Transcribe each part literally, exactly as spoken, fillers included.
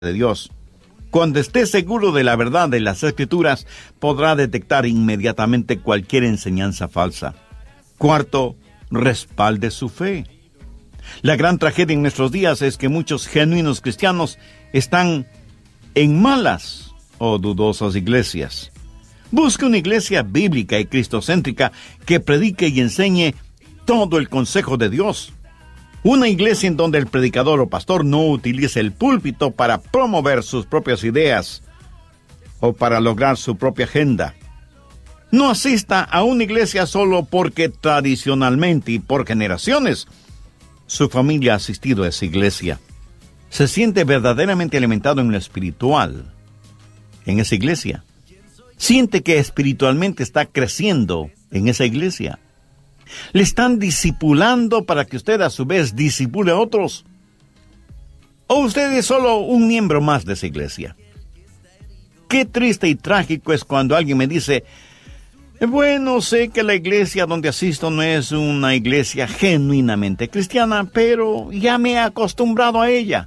de Dios. Cuando esté seguro de la verdad de las Escrituras, podrá detectar inmediatamente cualquier enseñanza falsa. Cuarto, respalde su fe. La gran tragedia en nuestros días es que muchos genuinos cristianos están en malas o dudosas iglesias. Busque una iglesia bíblica y cristocéntrica que predique y enseñe todo el consejo de Dios. Una iglesia en donde el predicador o pastor no utilice el púlpito para promover sus propias ideas o para lograr su propia agenda. No asista a una iglesia solo porque tradicionalmente y por generaciones su familia ha asistido a esa iglesia. Se siente verdaderamente alimentado en lo espiritual en esa iglesia. Siente que espiritualmente está creciendo en esa iglesia. Le están discipulando para que usted a su vez discipule a otros. ¿O usted es solo un miembro más de esa iglesia? Qué triste y trágico es cuando alguien me dice: bueno, sé que la iglesia donde asisto no es una iglesia genuinamente cristiana, pero ya me he acostumbrado a ella.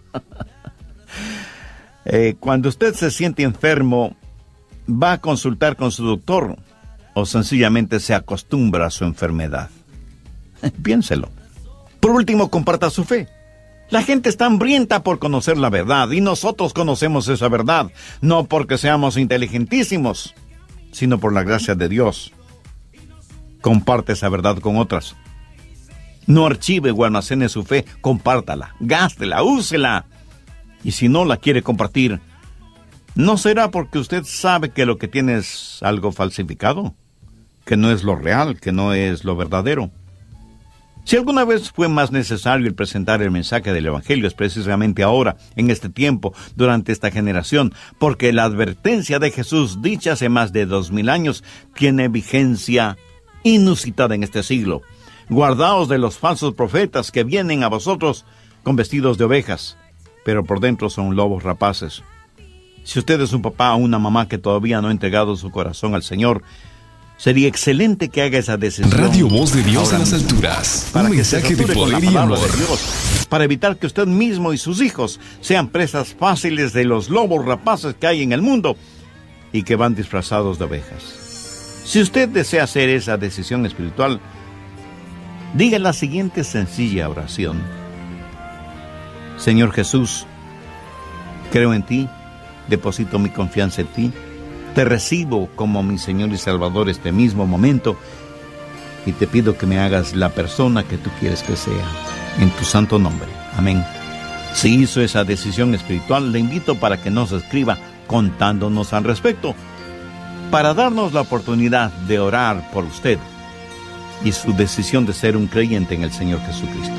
eh, cuando usted se siente enfermo, ¿va a consultar con su doctor o sencillamente se acostumbra a su enfermedad? Piénselo. Por último, comparta su fe. La gente está hambrienta por conocer la verdad y nosotros conocemos esa verdad, no porque seamos inteligentísimos, sino por la gracia de Dios. Comparte esa verdad con otras. No archive o almacene su fe, compártala, gástela, úsela. Y si no la quiere compartir, ¿no será porque usted sabe que lo que tiene es algo falsificado? Que no es lo real, que no es lo verdadero. Si alguna vez fue más necesario el presentar el mensaje del Evangelio, es precisamente ahora, en este tiempo, durante esta generación, porque la advertencia de Jesús, dicha hace más de dos mil años, tiene vigencia inusitada en este siglo. Guardaos de los falsos profetas que vienen a vosotros con vestidos de ovejas, pero por dentro son lobos rapaces. Si usted es un papá o una mamá que todavía no ha entregado su corazón al Señor, sería excelente que haga esa decisión. Radio Voz de Dios en las alturas. Un mensaje de poder y amor. Dios, para evitar que usted mismo y sus hijos sean presas fáciles de los lobos rapaces que hay en el mundo y que van disfrazados de ovejas. Si usted desea hacer esa decisión espiritual, diga la siguiente sencilla oración: Señor Jesús, creo en ti, deposito mi confianza en ti. Te recibo como mi Señor y Salvador este mismo momento y te pido que me hagas la persona que tú quieres que sea, en tu santo nombre. Amén. Si hizo esa decisión espiritual, le invito para que nos escriba contándonos al respecto, para darnos la oportunidad de orar por usted y su decisión de ser un creyente en el Señor Jesucristo.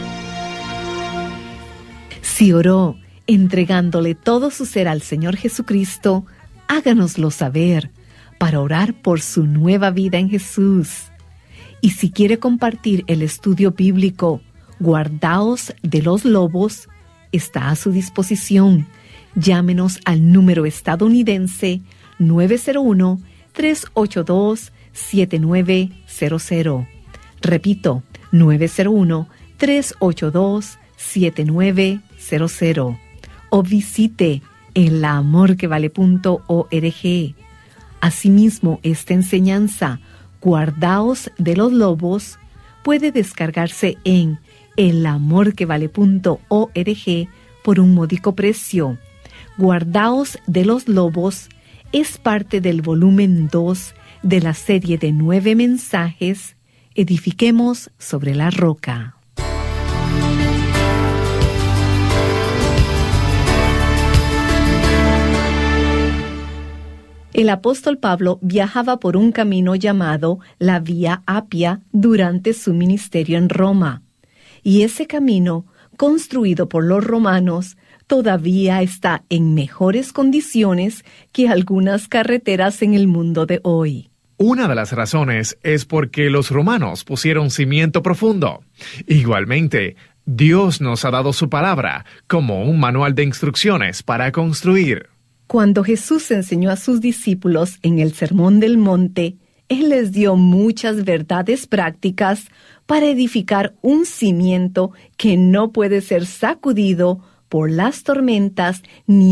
Si oró entregándole todo su ser al Señor Jesucristo, háganoslo saber para orar por su nueva vida en Jesús. Y si quiere compartir el estudio bíblico Guardaos de los Lobos, está a su disposición. Llámenos al número estadounidense nueve cero uno, tres ocho dos, siete nueve cero cero. Repito, nueve cero uno, tres ocho dos, siete nueve cero cero. O visite en la amor que vale punto org. Asimismo, esta enseñanza, Guardaos de los Lobos, puede descargarse en el amor que vale punto org por un módico precio. Guardaos de los Lobos es parte del volumen dos de la serie de nueve mensajes Edifiquemos sobre la roca. El apóstol Pablo viajaba por un camino llamado la Vía Apia durante su ministerio en Roma. Y ese camino, construido por los romanos, todavía está en mejores condiciones que algunas carreteras en el mundo de hoy. Una de las razones es porque los romanos pusieron cimiento profundo. Igualmente, Dios nos ha dado su palabra como un manual de instrucciones para construir. Cuando Jesús enseñó a sus discípulos en el Sermón del Monte, Él les dio muchas verdades prácticas para edificar un cimiento que no puede ser sacudido por las tormentas, ni